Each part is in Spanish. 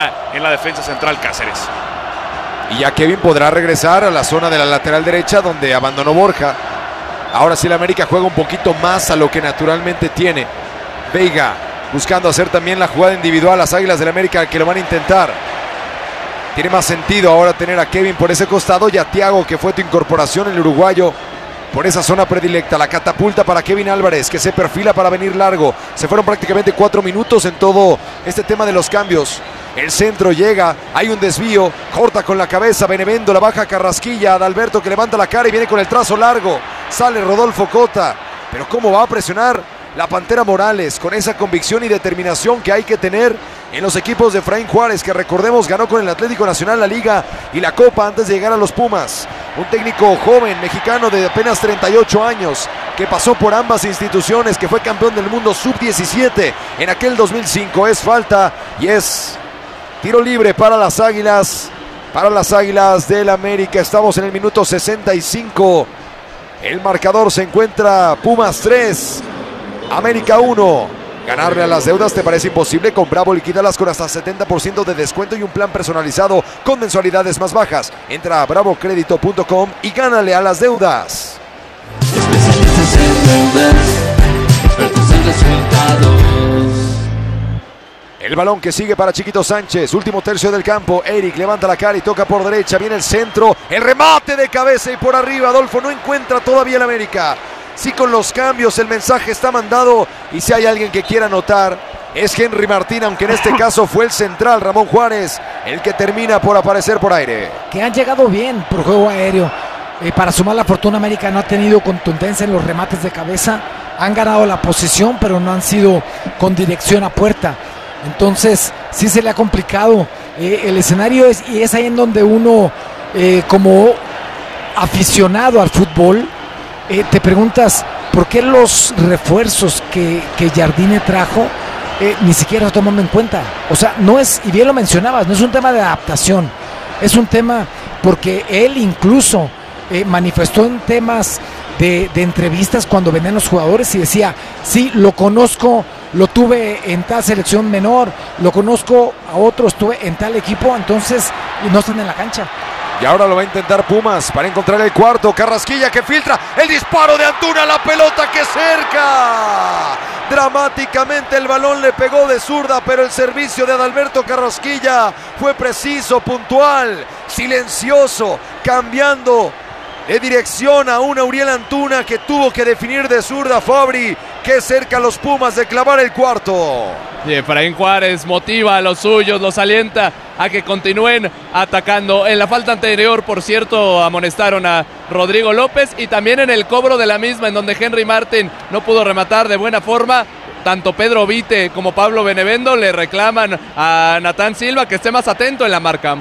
en la defensa central Cáceres. Y ya Kevin podrá regresar a la zona de la lateral derecha donde abandonó Borja. Ahora sí la América juega un poquito más a lo que naturalmente tiene. Veiga buscando hacer también la jugada individual. Las Águilas del América que lo van a intentar. Tiene más sentido ahora tener a Kevin por ese costado y a Thiago, que fue tu incorporación, el uruguayo, por esa zona predilecta. La catapulta para Kevin Álvarez, que se perfila para venir largo. Se fueron prácticamente 4 minutos en todo este tema de los cambios. El centro llega, hay un desvío, corta con la cabeza Benevendo, la baja Carrasquilla, Adalberto que levanta la cara y viene con el trazo largo. Sale Rodolfo Cota, pero ¿cómo va a presionar la Pantera Morales con esa convicción y determinación que hay que tener en los equipos de Efraín Juárez, que recordemos ganó con el Atlético Nacional la Liga y la Copa antes de llegar a los Pumas? Un técnico joven, mexicano de apenas 38 años, que pasó por ambas instituciones, que fue campeón del mundo sub-17 en aquel 2005. Es falta y es tiro libre para las Águilas del América. Estamos en el minuto 65. El marcador se encuentra Pumas 3, América 1. Ganarle a las deudas te parece imposible. Con Bravo liquídalas con hasta 70% de descuento y un plan personalizado con mensualidades más bajas. Entra a bravocredito.com y gánale a las deudas. Especialistas en deudas, expertos en resultados. El balón que sigue para Chiquito Sánchez, último tercio del campo. Eric levanta la cara y toca por derecha, viene el centro, el remate de cabeza y por arriba. Adolfo no encuentra todavía el América. Sí, con los cambios el mensaje está mandado y si hay alguien que quiera anotar es Henry Martín, aunque en este caso fue el central Ramón Juárez el que termina por aparecer por aire. Que han llegado bien por juego aéreo. Para sumar la fortuna, América no ha tenido contundencia en los remates de cabeza. Han ganado la posición, pero no han sido con dirección a puerta. Entonces sí se le ha complicado el escenario y es ahí en donde uno como aficionado al fútbol te preguntas por qué los refuerzos que Jardine trajo ni siquiera lo tomando en cuenta. O sea, no es, y bien lo mencionabas, no es un tema de adaptación, es un tema porque él incluso manifestó en temas de entrevistas cuando venían los jugadores y decía, sí, lo conozco, lo tuve en tal selección menor, lo conozco a otro, estuve en tal equipo, entonces no están en la cancha. Y ahora lo va a intentar Pumas para encontrar el cuarto. Carrasquilla que filtra, el disparo de Antuna, la pelota que cerca. Dramáticamente el balón le pegó de zurda, pero el servicio de Adalberto Carrasquilla fue preciso, puntual, silencioso, cambiando de dirección a un Uriel Antuna que tuvo que definir de zurda. Fabri, que cerca a los Pumas de clavar el cuarto. Y Efraín Juárez motiva a los suyos, los alienta a que continúen atacando. En la falta anterior, por cierto, amonestaron a Rodrigo López y también en el cobro de la misma, en donde Henry Martin no pudo rematar de buena forma. Tanto Pedro Vite como Pablo Benevendo le reclaman a Natán Silva que esté más atento en la marca.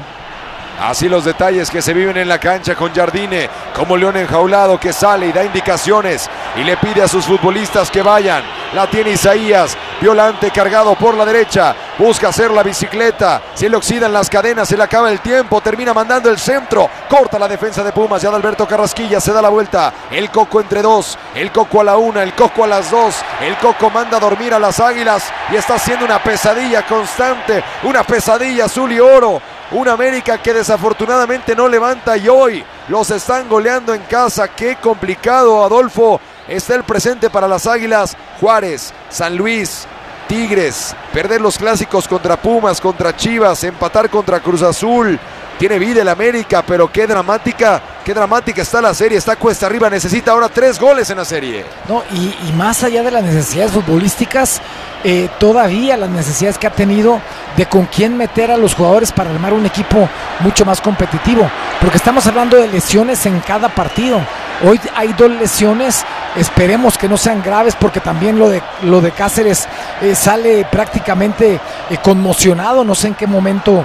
Así los detalles que se viven en la cancha con Jardine, como león enjaulado que sale y da indicaciones y le pide a sus futbolistas que vayan. La tiene Isaías, Violante cargado por la derecha, busca hacer la bicicleta, se le oxidan las cadenas, se le acaba el tiempo, termina mandando el centro, corta la defensa de Pumas, ya Adalberto Carrasquilla se da la vuelta, el Coco entre dos, el Coco a la una, el Coco a las dos, el Coco manda a dormir a las Águilas y está haciendo una pesadilla constante, una pesadilla azul y oro. Una América que desafortunadamente no levanta y hoy los están goleando en casa. Qué complicado, Adolfo, está el presente para las Águilas. Juárez, San Luis, Tigres, perder los clásicos contra Pumas, contra Chivas, empatar contra Cruz Azul. Tiene vida el América, pero qué dramática está la serie, está cuesta arriba, necesita ahora 3 goles en la serie. No, y más allá de las necesidades futbolísticas, todavía las necesidades que ha tenido de con quién meter a los jugadores para armar un equipo mucho más competitivo, porque estamos hablando de lesiones en cada partido. Hoy hay 2 lesiones, esperemos que no sean graves, porque también lo de Cáceres sale prácticamente conmocionado, no sé en qué momento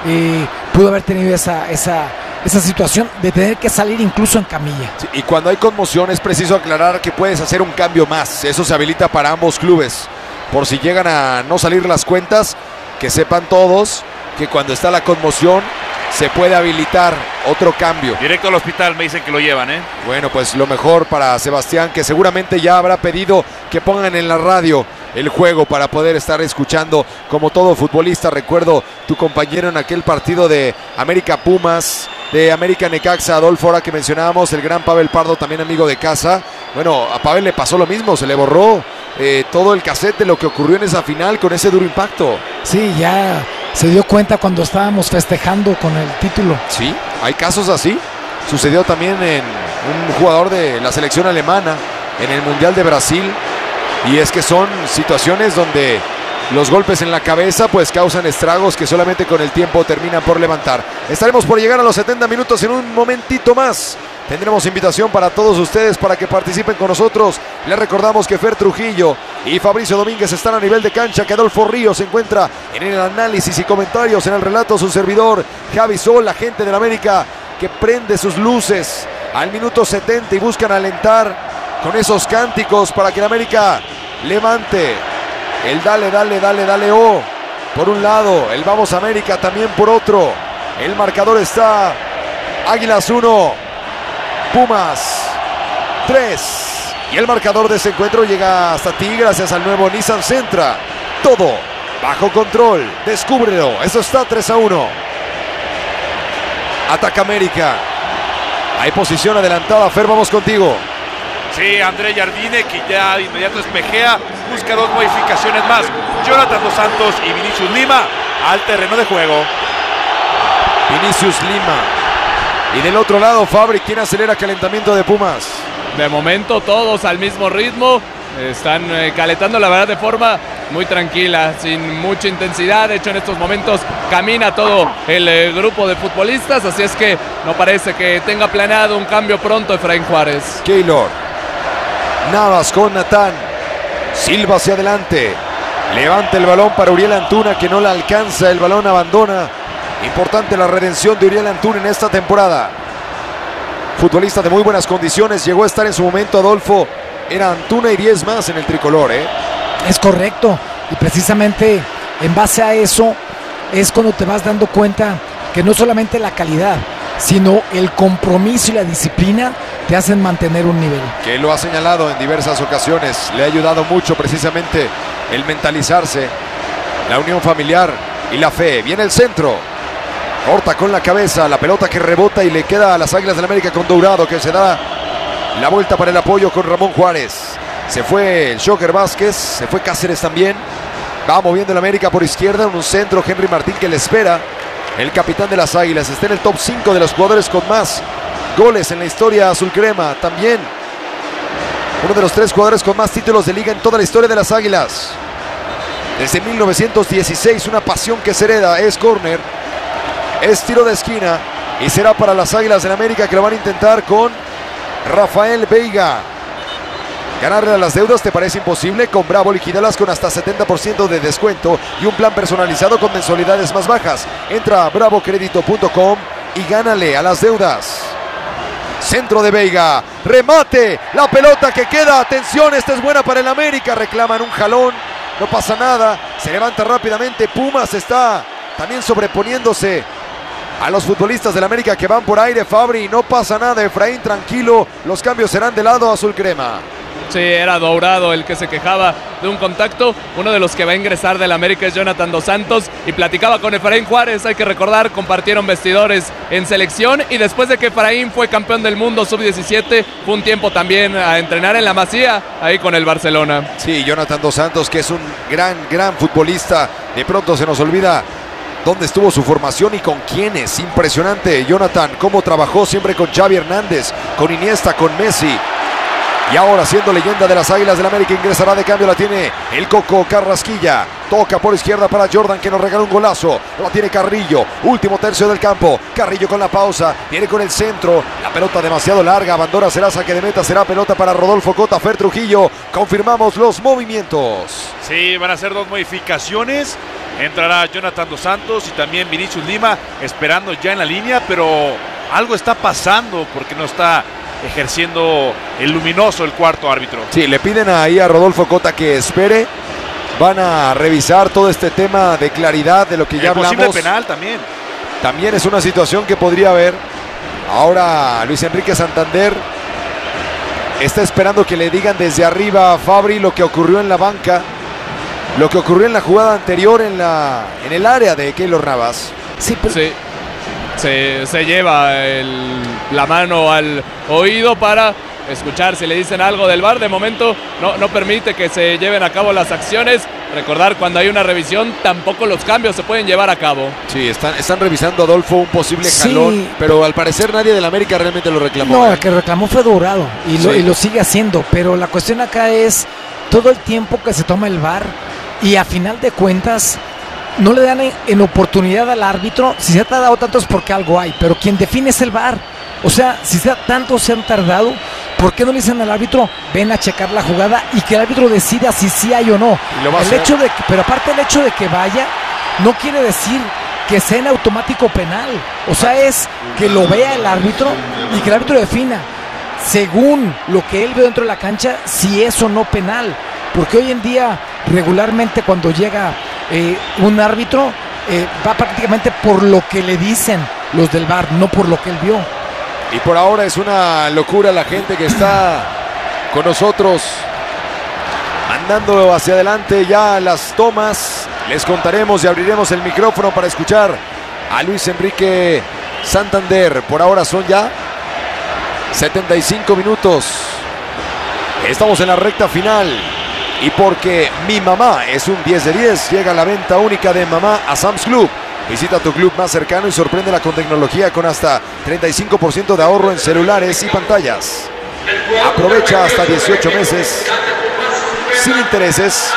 pudo haber tenido esa situación de tener que salir incluso en camilla. Sí, y cuando hay conmoción es preciso aclarar que puedes hacer un cambio más, eso se habilita para ambos clubes, por si llegan a no salir las cuentas, que sepan todos que cuando está la conmoción se puede habilitar otro cambio. Directo al hospital me dicen que lo llevan, Bueno, pues lo mejor para Sebastián, que seguramente ya habrá pedido que pongan en la radio el juego para poder estar escuchando como todo futbolista. Recuerdo tu compañero en aquel partido de América Pumas, de América Necaxa, Adolfo, ahora que mencionábamos, el gran Pavel Pardo, también amigo de casa. Bueno, a Pavel le pasó lo mismo, se le borró todo el cassette de lo que ocurrió en esa final con ese duro impacto. Sí, ya se dio cuenta cuando estábamos festejando con el título. Sí, hay casos así. Sucedió también en un jugador de la selección alemana en el Mundial de Brasil. Y es que son situaciones donde los golpes en la cabeza pues causan estragos que solamente con el tiempo terminan por levantar. Estaremos por llegar a los 70 minutos en un momentito más. Tendremos invitación para todos ustedes para que participen con nosotros. Les recordamos que Fer Trujillo y Fabricio Domínguez están a nivel de cancha, que Adolfo Ríos se encuentra en el análisis y comentarios, en el relato su servidor Javi Sol, la gente del América que prende sus luces al minuto 70 y buscan alentar con esos cánticos para que el América levante el dale, dale, dale, dale, oh, por un lado, el vamos América también por otro. El marcador está Águilas 1, Pumas 3. Y el marcador de ese encuentro llega hasta ti gracias al nuevo Nissan Sentra. Todo bajo control, descúbrelo. Eso está 3-1. Ataca América. Hay posición adelantada. Fer, vamos contigo. Sí, André Jardine, que ya de inmediato espejea, busca dos modificaciones más. Jonathan Dos Santos y Vinicius Lima al terreno de juego. Vinicius Lima. Y del otro lado, Fabri, ¿quién acelera calentamiento de Pumas? De momento todos al mismo ritmo. Están calentando la verdad de forma muy tranquila, sin mucha intensidad. De hecho, en estos momentos camina todo el grupo de futbolistas. Así es que no parece que tenga planeado un cambio pronto Efraín Juárez. Keylor. Navas con Natán. Silva hacia adelante. Levanta el balón para Uriel Antuna, que no la alcanza. El balón abandona. Importante la redención de Uriel Antuna en esta temporada. Futbolista de muy buenas condiciones. Llegó a estar en su momento, Adolfo. Era Antuna y 10 más en el tricolor, ¿eh? Es correcto. Y precisamente en base a eso es cuando te vas dando cuenta que no solamente la calidad, sino el compromiso y la disciplina te hacen mantener un nivel. Que lo ha señalado en diversas ocasiones. Le ha ayudado mucho precisamente el mentalizarse, la unión familiar y la fe. Viene el centro. Corta con la cabeza, la pelota que rebota y le queda a las Águilas del América con Dourado, que se da la vuelta para el apoyo con Ramón Juárez. Se fue el Joker Vázquez, se fue Cáceres también. Va moviendo el América por izquierda, en un centro Henry Martín que le espera. El capitán de las Águilas está en el top 5 de los jugadores con más goles en la historia azul crema. También uno de los 3 jugadores con más títulos de liga en toda la historia de las Águilas. Desde 1916, una pasión que se hereda. Es córner, es tiro de esquina y será para las Águilas del América, que lo van a intentar con Rafael Veiga. Ganarle a las deudas te parece imposible. Con Bravo liquídalas con hasta 70% de descuento y un plan personalizado con mensualidades más bajas. Entra a bravocredito.com y gánale a las deudas. Centro de Veiga, remate, la pelota que queda, atención, esta es buena para el América. Reclaman un jalón, no pasa nada, se levanta rápidamente. Pumas está también sobreponiéndose a los futbolistas del América que van por aire. Fabri, no pasa nada. Efraín, tranquilo, los cambios serán del lado azul crema. Sí, era Dourado el que se quejaba de un contacto. Uno de los que va a ingresar del América es Jonathan Dos Santos y platicaba con Efraín Juárez. Hay que recordar, compartieron vestidores en selección y después de que Efraín fue campeón del mundo sub-17, fue un tiempo también a entrenar en la Masía, ahí con el Barcelona. Sí, Jonathan Dos Santos, que es un gran futbolista. De pronto se nos olvida dónde estuvo su formación y con quiénes. Impresionante, Jonathan, cómo trabajó siempre con Xavi Hernández, con Iniesta, con Messi. Y ahora, siendo leyenda de las Águilas del América, ingresará de cambio. La tiene el Coco Carrasquilla. Toca por izquierda para Jordan, que nos regaló un golazo. La tiene Carrillo. Último tercio del campo. Carrillo con la pausa. Viene con el centro. La pelota demasiado larga. Abandona, será saque de meta. Será pelota para Rodolfo Cota. Fer Trujillo. Confirmamos los movimientos. Sí, van a ser 2 modificaciones. Entrará Jonathan Dos Santos y también Vinicius Lima, esperando ya en la línea, pero algo está pasando porque no está ejerciendo el luminoso el cuarto árbitro. Sí, le piden ahí a Rodolfo Cota que espere. Van a revisar todo este tema de claridad de lo que ya hablamos. Posible penal también. También es una situación que podría haber. Ahora Luis Enrique Santander está esperando que le digan desde arriba a Fabri lo que ocurrió en la banca. lo que ocurrió en la jugada anterior en el área de Keylor Navas. Sí, pero Sí. Se lleva la mano al oído para escuchar si le dicen algo del VAR. De momento no permite que se lleven a cabo las acciones. Recordar, cuando hay una revisión, tampoco los cambios se pueden llevar a cabo. Sí, están revisando, Adolfo, un posible Sí. jalón, pero al parecer nadie del América realmente lo reclamó. no, el que reclamó fue Dorado y lo sigue haciendo, pero la cuestión acá es todo el tiempo que se toma el VAR y a final de cuentas no le dan en oportunidad al árbitro. Si se ha tardado tanto es porque algo hay, pero quien define es el VAR. O sea, si tanto se han tardado, ¿por qué no le dicen al árbitro, ven a checar la jugada y que el árbitro decida si sí hay o no? Y lo va a hacer. Pero aparte el hecho de que vaya no quiere decir que sea en automático penal. O sea, es que lo vea el árbitro y que el árbitro defina, según lo que él ve dentro de la cancha, si es o no penal. Porque hoy en día, regularmente cuando llega un árbitro, va prácticamente por lo que le dicen los del VAR, no por lo que él vio. Y por ahora es una locura la gente que está con nosotros, mandando hacia adelante ya las tomas. Les contaremos y abriremos el micrófono para escuchar a Luis Enrique Santander. Por ahora son ya 75 minutos. Estamos en la recta final. Y porque mi mamá es un 10 de 10, llega la venta única de mamá a Sam's Club. Visita tu club más cercano y sorpréndela con tecnología con hasta 35% de ahorro en celulares y pantallas. Aprovecha hasta 18 meses sin intereses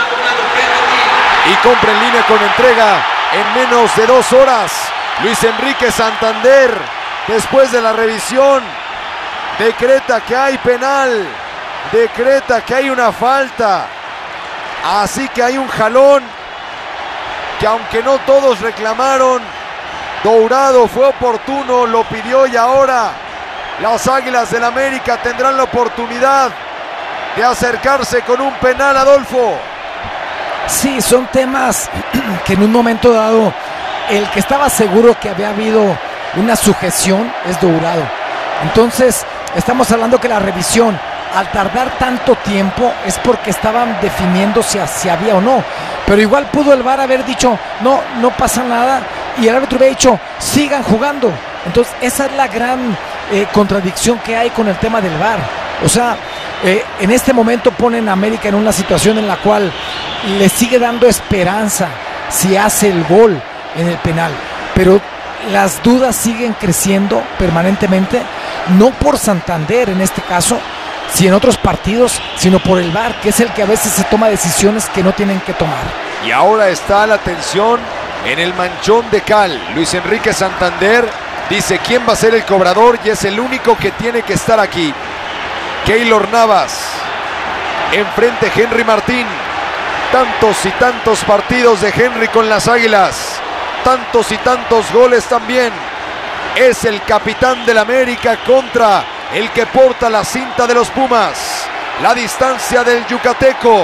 y compra en línea con entrega en menos de 2 horas. Luis Enrique Santander, después de la revisión, decreta que hay penal, decreta que hay una falta. Así que hay un jalón que, aunque no todos reclamaron, Dourado fue oportuno, lo pidió, y ahora las Águilas del América tendrán la oportunidad de acercarse con un penal, Adolfo. Sí, son temas que en un momento dado, el que estaba seguro que había habido una sujeción es Dourado. Entonces, estamos hablando que la revisión, al tardar tanto tiempo, es porque estaban definiendo si había o no. Pero igual pudo el VAR haber dicho, no pasa nada, y el árbitro hubiera dicho, sigan jugando. Entonces, esa es la gran contradicción que hay con el tema del VAR. O sea, en este momento ponen a América en una situación en la cual le sigue dando esperanza si hace el gol en el penal. Pero las dudas siguen creciendo permanentemente, no por Santander en este caso, si en otros partidos, sino por el VAR, que es el que a veces se toma decisiones que no tienen que tomar. Y ahora está la tensión en el manchón de cal. Luis Enrique Santander dice quién va a ser el cobrador y es el único que tiene que estar aquí. Keylor Navas, enfrente Henry Martín. Tantos y tantos partidos de Henry con las Águilas, tantos y tantos goles también. Es el capitán del América contra el que porta la cinta de los Pumas. La distancia del yucateco,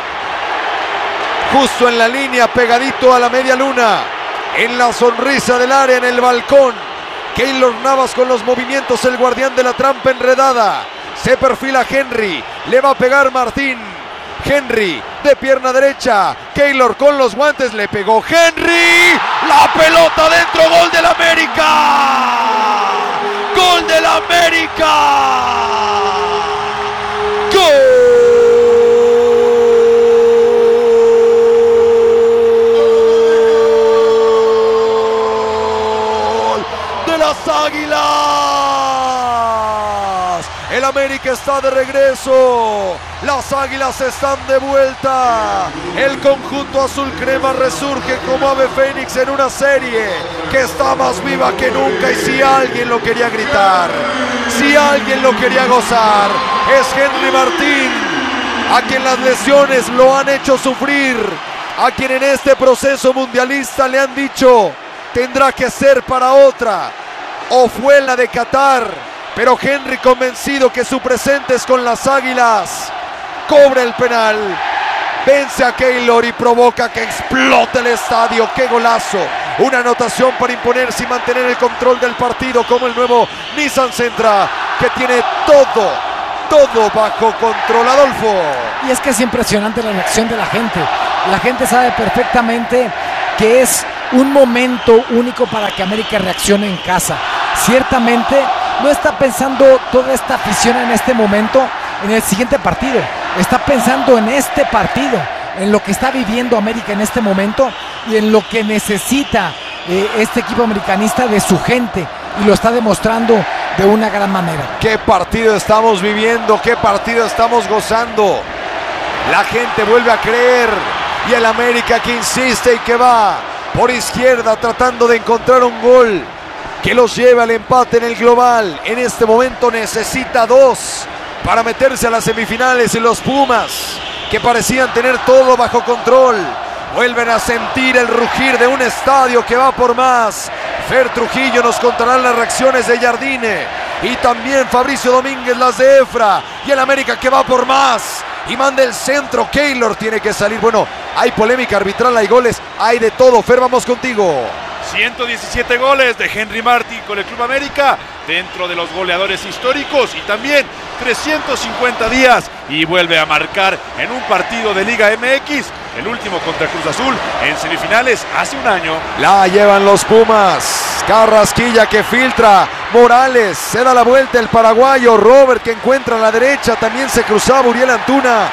justo en la línea, pegadito a la media luna, en la sonrisa del área, en el balcón. Keylor Navas con los movimientos, el guardián de la trampa enredada. Se perfila Henry, le va a pegar Martín. Henry de pierna derecha, Keylor con los guantes, le pegó Henry, la pelota dentro, gol del América, gol del América, gol de las Águilas. El América está de regreso, las Águilas están de vuelta. El conjunto azul crema resurge como ave fénix en una serie que está más viva que nunca. Y si alguien lo quería gritar, si alguien lo quería gozar, es Henry Martín, a quien las lesiones lo han hecho sufrir, a quien en este proceso mundialista le han dicho tendrá que ser para otra, o fue la de Qatar. Pero Henry, convencido que su presente es con las Águilas, cobra el penal, vence a Keylor y provoca que explote el estadio. ¡Qué golazo! Una anotación para imponerse y mantener el control del partido, como el nuevo Nissan Sentra, que tiene todo bajo control, Adolfo. Y es que es impresionante la reacción de la gente. La gente sabe perfectamente que es un momento único para que América reaccione en casa. Ciertamente no está pensando toda esta afición en este momento en el siguiente partido. Está pensando en este partido, en lo que está viviendo América en este momento y en lo que necesita este equipo americanista de su gente, y lo está demostrando de una gran manera. ¿Qué partido estamos viviendo? ¿Qué partido estamos gozando? La gente vuelve a creer y el América que insiste y que va por izquierda tratando de encontrar un gol que los lleve al empate en el global. En este momento necesita 2 para meterse a las semifinales, y los Pumas, que parecían tener todo bajo control, vuelven a sentir el rugir de un estadio que va por más. Fer Trujillo nos contará las reacciones de Jardine y también Fabricio Domínguez las de Efra, y el América que va por más y manda el centro. Keylor tiene que salir. Bueno, hay polémica arbitral, hay goles, hay de todo. Fer, vamos contigo. 117 goles de Henry Martin con el Club América, dentro de los goleadores históricos, y también 350 días, y vuelve a marcar en un partido de Liga MX, el último contra Cruz Azul en semifinales hace un año. La llevan los Pumas. Carrasquilla que filtra. Morales se da la vuelta, el paraguayo. Robert que encuentra a la derecha, también se cruzaba Uriel Antuna,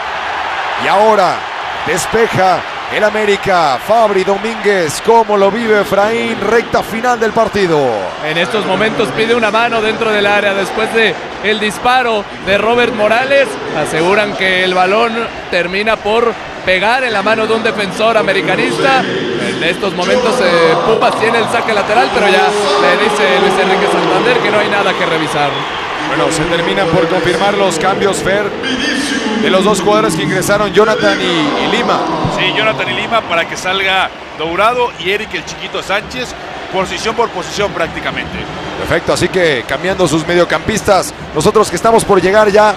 y ahora despeja el América. Fabri Domínguez, ¿cómo lo vive Efraín? Recta final del partido. En estos momentos pide una mano dentro del área después de el disparo de Robert Morales. Aseguran que el balón termina por pegar en la mano de un defensor americanista. En estos momentos Pumas tiene el saque lateral, pero ya le dice Luis Enrique Santander que no hay nada que revisar. Bueno, se terminan por confirmar los cambios, Fer, de los 2 jugadores que ingresaron, Jonathan y Lima. Sí, Jonathan y Lima, para que salga Dourado y Eric el Chiquito Sánchez, posición por posición prácticamente. Perfecto, así que cambiando sus mediocampistas, nosotros que estamos por llegar ya,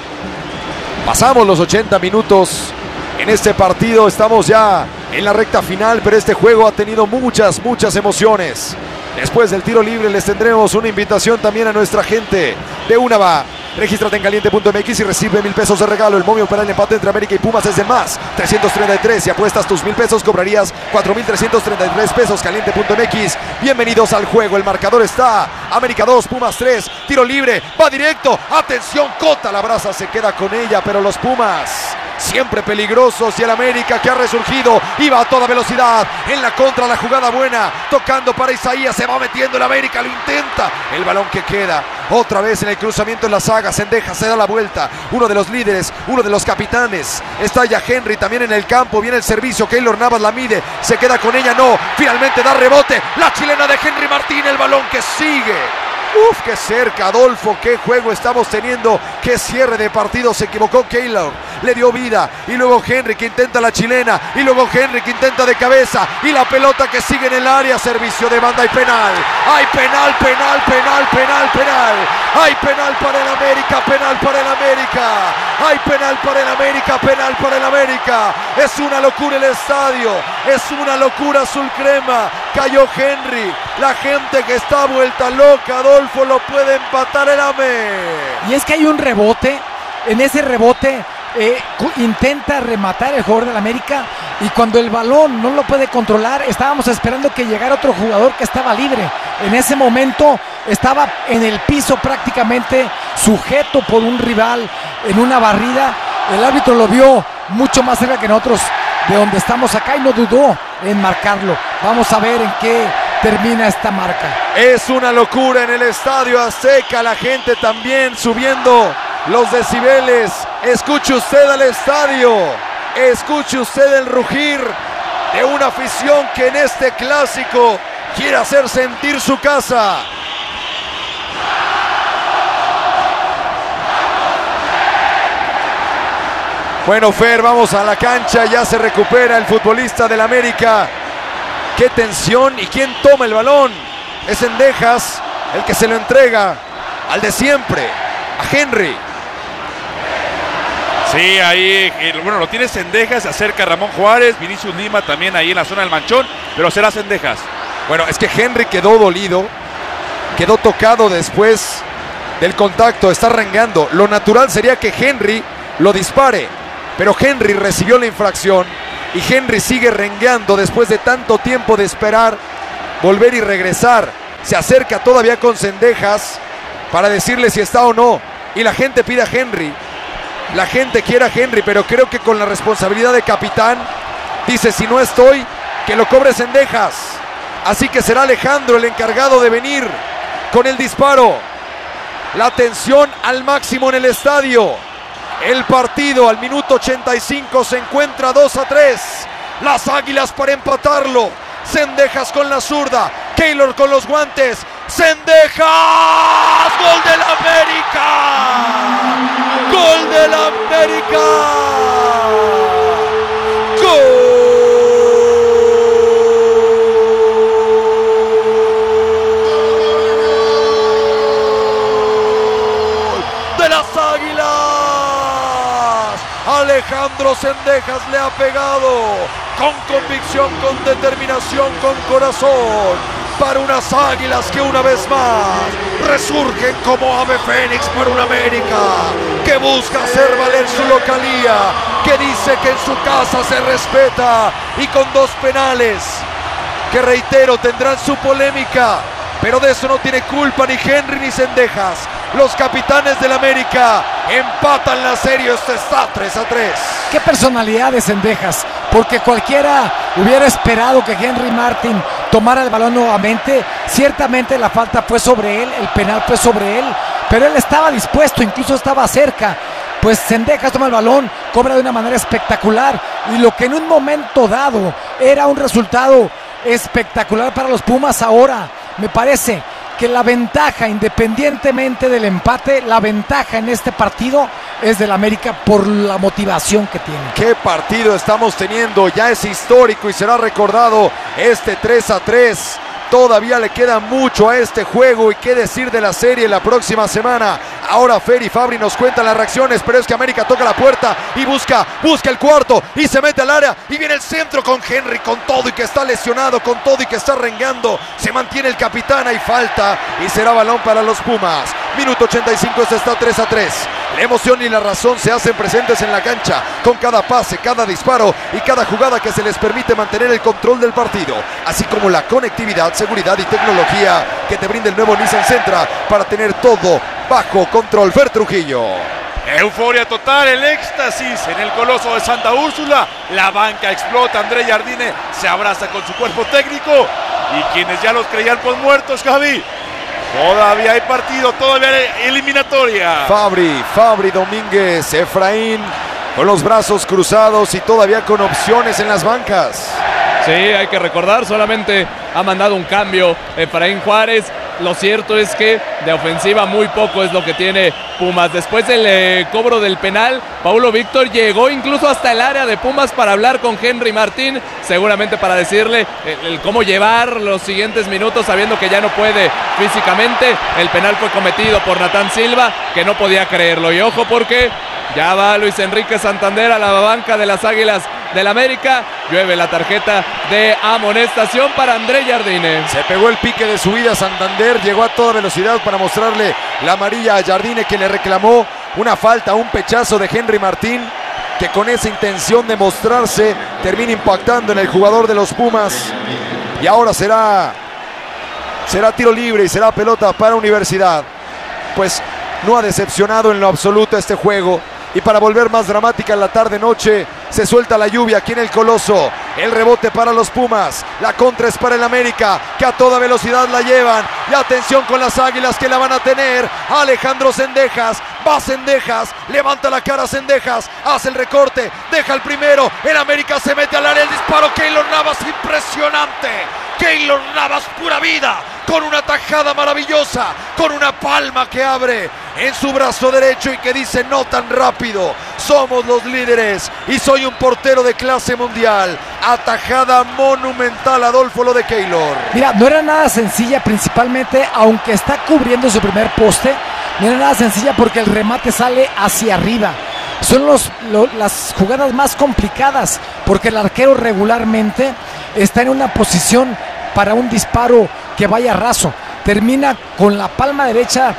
pasamos los 80 minutos en este partido, estamos ya en la recta final, pero este juego ha tenido muchas emociones. Después del tiro libre les tendremos una invitación también a nuestra gente de Unava. Regístrate en caliente.mx y recibe 1,000 pesos de regalo. El momio para el empate entre América y Pumas es de más 333. Si apuestas tus 1,000 pesos, cobrarías 4,333 pesos. Caliente.mx. Bienvenidos al juego. El marcador está América 2, Pumas 3. Tiro libre, va directo. Atención, Cota la braza, se queda con ella, pero los Pumas siempre peligrosos, y el América que ha resurgido y va a toda velocidad en la contra. La jugada buena, tocando para Isaías, se va metiendo el América, lo intenta, el balón que queda otra vez en el cruzamiento en la saga. Sendeja se da la vuelta, uno de los líderes, uno de los capitanes, está ya Henry también en el campo, viene el servicio, Keylor Navas la mide, se queda con ella, no, finalmente da rebote, la chilena de Henry Martín, el balón que sigue. Uf, qué cerca, Adolfo, qué juego estamos teniendo, qué cierre de partido, se equivocó Keylor, le dio vida, y luego Henry que intenta la chilena, y luego Henry que intenta de cabeza, y la pelota que sigue en el área, servicio de banda y penal, hay penal, hay penal para el América, hay penal para el América, penal para el América, es una locura el estadio, es una locura azul crema, cayó Henry, la gente que está vuelta loca, Adolfo, lo puede empatar el AME. Y es que hay un rebote, en ese rebote intenta rematar el jugador del América, y cuando el balón no lo puede controlar, estábamos esperando que llegara otro jugador que estaba libre. En ese momento estaba en el piso prácticamente sujeto por un rival en una barrida. El árbitro lo vio mucho más cerca que nosotros de donde estamos acá y no dudó en marcarlo. Vamos a ver en qué termina esta marca. Es una locura en el Estadio Azteca, la gente también subiendo los decibeles. Escuche usted al estadio, escuche usted el rugir de una afición que en este clásico quiere hacer sentir su casa. Bueno, Fer, vamos a la cancha, ya se recupera el futbolista del América. Qué tensión, y quién toma el balón. Es Sendejas el que se lo entrega al de siempre, a Henry. Sí, ahí, bueno, lo tiene Sendejas, se acerca Ramón Juárez, Vinicius Lima también ahí en la zona del manchón, pero será Sendejas. Bueno, es que Henry quedó dolido, quedó tocado después del contacto, está arrengando. Lo natural sería que Henry lo dispare, pero Henry recibió la infracción y Henry sigue rengueando después de tanto tiempo de esperar, volver y regresar. Se acerca todavía con Zendejas para decirle si está o no, y la gente pide a Henry, la gente quiere a Henry, pero creo que con la responsabilidad de capitán dice: si no estoy, que lo cobre Zendejas. Así que será Alejandro el encargado de venir con el disparo. La tensión al máximo en el estadio. El partido al minuto 85 se encuentra 2-3. Las Águilas para empatarlo. Zendejas con la zurda, Keylor con los guantes. ¡Zendejas! ¡Gol del América! ¡Gol del América! ¡Gol de las Águilas! Alejandro Zendejas le ha pegado con convicción, con determinación, con corazón, para unas Águilas que una vez más resurgen como ave fénix para una América que busca hacer valer su localía, que dice que en su casa se respeta, y con 2 penales que, reitero, tendrán su polémica, pero de eso no tiene culpa ni Henry ni Zendejas. Los capitanes del América empatan la serie. Esto está 3-3. Qué personalidad de Zendejas, porque cualquiera hubiera esperado que Henry Martin tomara el balón nuevamente. Ciertamente la falta fue sobre él, el penal fue sobre él, pero él estaba dispuesto, incluso estaba cerca. Pues Zendejas toma el balón, cobra de una manera espectacular, y lo que en un momento dado era un resultado espectacular para los Pumas, ahora me parece que la ventaja, independientemente del empate, la ventaja en este partido es del América por la motivación que tiene. ¿Qué partido estamos teniendo? Ya es histórico y será recordado este 3-3. Todavía le queda mucho a este juego, y qué decir de la serie la próxima semana. Ahora Fer y Fabri nos cuentan las reacciones, pero es que América toca la puerta y busca el cuarto, y se mete al área, y viene el centro con Henry, con todo y que está lesionado, con todo y que está rengando. Se mantiene el capitán, hay falta y será balón para los Pumas. Minuto 85, este está 3-3. La emoción y la razón se hacen presentes en la cancha con cada pase, cada disparo y cada jugada que se les permite mantener el control del partido, así como la conectividad, seguridad y tecnología que te brinda el nuevo Nissan Sentra para tener todo bajo control. Fer Trujillo. Euforia total, el éxtasis en el Coloso de Santa Úrsula. La banca explota, André Jardine se abraza con su cuerpo técnico, y quienes ya los creían por muertos, Javi, todavía hay partido, todavía hay eliminatoria. Fabri Domínguez, Efraín con los brazos cruzados y todavía con opciones en las bancas. Sí, hay que recordar, solamente ha mandado un cambio Efraín Juárez. Lo cierto es que de ofensiva muy poco es lo que tiene Pumas. Después del cobro del penal, Paulo Víctor llegó incluso hasta el área de Pumas para hablar con Henry Martín, seguramente para decirle el cómo llevar los siguientes minutos, sabiendo que ya no puede físicamente. El penal fue cometido por Natán Silva, que no podía creerlo. Y ojo, porque ya va Luis Enrique Santander a la banca de las Águilas del América. Llueve la tarjeta de amonestación para André Jardine. Se pegó el pique de subida Santander, llegó a toda velocidad para mostrarle la amarilla a Jardine, que le reclamó una falta, un pechazo de Henry Martín, que con esa intención de mostrarse termina impactando en el jugador de los Pumas. Y ahora será tiro libre y será pelota para Universidad. Pues no ha decepcionado en lo absoluto este juego. Y para volver más dramática en la tarde-noche, se suelta la lluvia aquí en el Coloso. El rebote para los Pumas, la contra es para el América, que a toda velocidad la llevan. Y atención con las Águilas, que la van a tener. Alejandro Zendejas, va Zendejas, levanta la cara Zendejas, hace el recorte, deja el primero. El América se mete al área, el disparo, Keylor Navas, impresionante. Keylor Navas, pura vida, con una tajada maravillosa, con una palma que abre en su brazo derecho y que dice: no tan rápido, somos los líderes y soy un portero de clase mundial. Atajada monumental, Adolfo, lo de Keylor. Mira, no era nada sencilla, principalmente aunque está cubriendo su primer poste, no era nada sencilla porque el remate sale hacia arriba. Son las jugadas más complicadas, porque el arquero regularmente está en una posición para un disparo que vaya raso. Termina con la palma derecha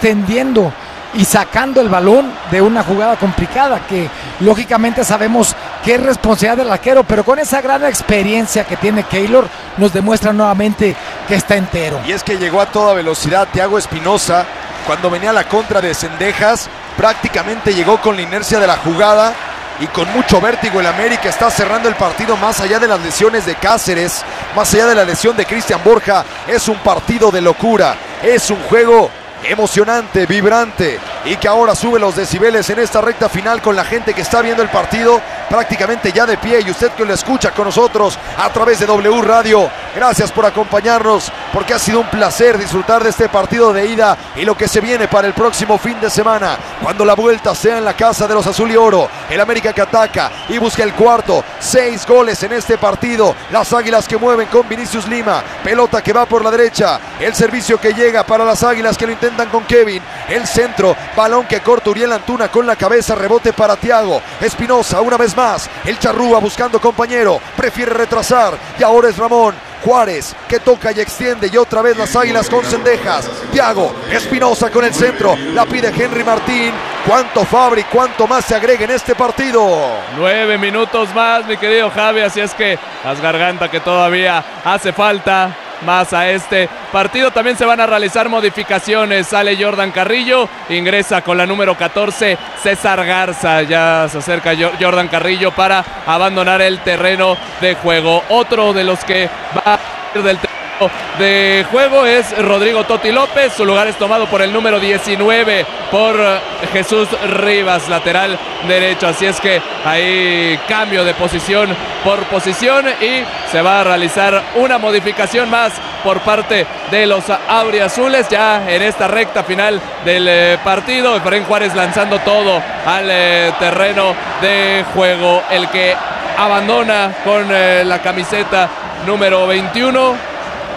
extendiendo y sacando el balón de una jugada complicada, que lógicamente sabemos que es responsabilidad del arquero, pero con esa gran experiencia que tiene Keylor, nos demuestra nuevamente que está entero. Y es que llegó a toda velocidad Thiago Espinosa, cuando venía la contra de Cendejas, prácticamente llegó con la inercia de la jugada y con mucho vértigo. El América está cerrando el partido más allá de las lesiones de Cáceres, más allá de la lesión de Cristian Borja. Es un partido de locura, es un juego emocionante, vibrante, y que ahora sube los decibeles en esta recta final con la gente que está viendo el partido prácticamente ya de pie, y usted que lo escucha con nosotros a través de W Radio. Gracias por acompañarnos, porque ha sido un placer disfrutar de este partido de ida y lo que se viene para el próximo fin de semana, cuando la vuelta sea en la casa de los azul y oro. El América que ataca y busca el cuarto. 6 goles en este partido. Las Águilas que mueven con Vinicius Lima, pelota que va por la derecha, el servicio que llega para las Águilas que lo intentan con Kevin, el centro, balón que corta Uriel Antuna con la cabeza, rebote para Thiago Espinosa, una vez más, el Charrúa buscando compañero, prefiere retrasar, y ahora es Ramón Juárez que toca y extiende, y otra vez las Águilas con Cendejas. Thiago Espinosa con el centro, la pide Henry Martín. ¿Cuánto Fabri, cuánto más se agrega en este partido? 9 minutos más, mi querido Javi, así es que las gargantas que todavía hace falta más a este partido. También se van a realizar modificaciones. Sale Jordan Carrillo, ingresa con la número 14 César Garza. Ya se acerca Jordan Carrillo para abandonar el terreno de juego. Otro de los que va a ir del terreno de juego es Rodrigo Toti López. Su lugar es tomado por el número 19, por Jesús Rivas, lateral derecho. Así es que ahí cambio de posición por posición, y se va a realizar una modificación más por parte de los auriazules ya en esta recta final del partido. Efraín Juárez lanzando todo al terreno de juego. El que abandona con la camiseta número 21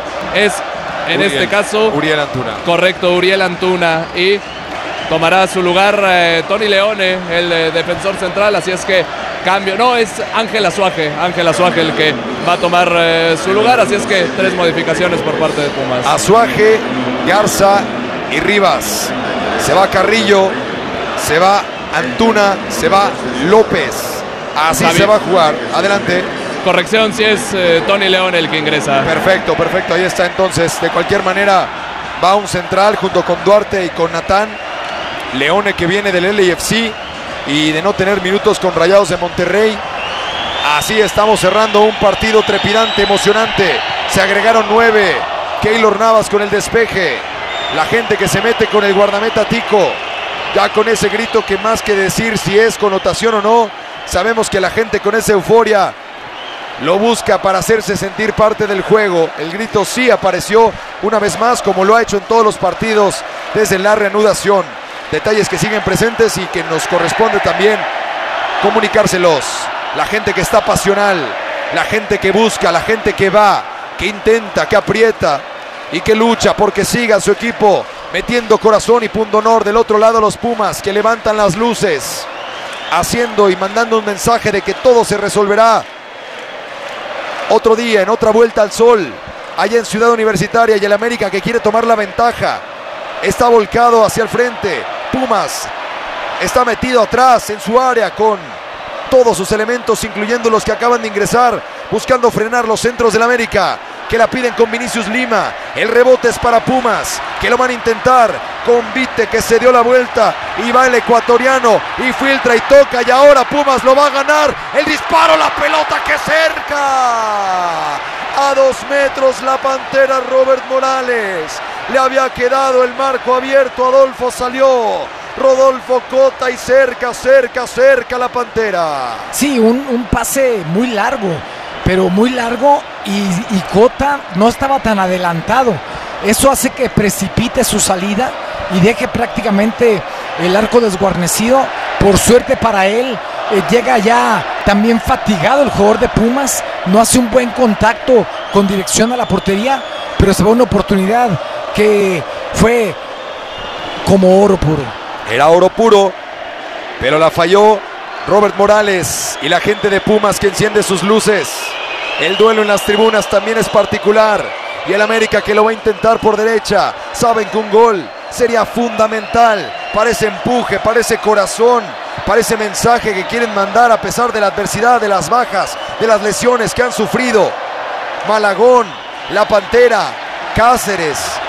es en Uriel, este caso Uriel Antuna. Correcto, Uriel Antuna, y tomará su lugar Tony Leone, el defensor central. Así es que cambio, no, es Ángel Azuaje el que va a tomar su lugar. Así es que 3 modificaciones por parte de Pumas. Azuaje, Garza y Rivas. Se va Carrillo, se va Antuna, se va López. Así se va a jugar. Adelante. Corrección, si es Tony León el que ingresa. Perfecto, ahí está entonces. De cualquier manera va un central junto con Duarte y con Natán. Leone, que viene del LAFC y de no tener minutos con Rayados de Monterrey. Así estamos cerrando un partido trepidante, emocionante. Se agregaron 9. Keylor Navas con el despeje. La gente que se mete con el guardameta Tico, ya con ese grito que más que decir si es connotación o no, sabemos que la gente con esa euforia lo busca para hacerse sentir parte del juego. El grito sí apareció una vez más, como lo ha hecho en todos los partidos desde la reanudación. Detalles que siguen presentes y que nos corresponde también comunicárselos. La gente que está pasional, la gente que busca, la gente que va, que intenta, que aprieta y que lucha porque siga su equipo metiendo corazón y punto honor. Del otro lado, los Pumas que levantan las luces, haciendo y mandando un mensaje de que todo se resolverá otro día, en otra vuelta al sol, allá en Ciudad Universitaria. Y el América, que quiere tomar la ventaja, está volcado hacia el frente. Pumas está metido atrás en su área con todos sus elementos, incluyendo los que acaban de ingresar, buscando frenar los centros del América, que la piden con Vinicius Lima. El rebote es para Pumas, que lo van a intentar con Vite, que se dio la vuelta y va el ecuatoriano y filtra y toca, y ahora Pumas lo va a ganar. El disparo, la pelota que cerca a 2 metros la Pantera Robert Morales. Le había quedado el marco abierto, Adolfo salió, Rodolfo Cota, y cerca la Pantera. Sí, un pase muy largo, pero muy largo, y Cota no estaba tan adelantado. Eso hace que precipite su salida y deje prácticamente el arco desguarnecido. Por suerte para él, llega ya también fatigado el jugador de Pumas, no hace un buen contacto con dirección a la portería, pero se va una oportunidad que fue como oro puro. Era oro puro, pero la falló Robert Morales y la gente de Pumas, que enciende sus luces. El duelo en las tribunas también es particular, y el América, que lo va a intentar por derecha. Saben que un gol sería fundamental para ese empuje, para ese corazón para ese mensaje que quieren mandar a pesar de la adversidad, de las bajas, de las lesiones que han sufrido. Malagón, La Pantera, Cáceres,